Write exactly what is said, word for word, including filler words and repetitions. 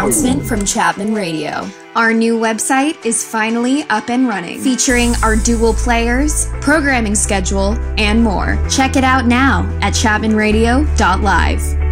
announcement from Chapman Radio. Our new website is finally up and running, featuring our dual players, programming schedule, and more. Check it out now at chapman radio dot live.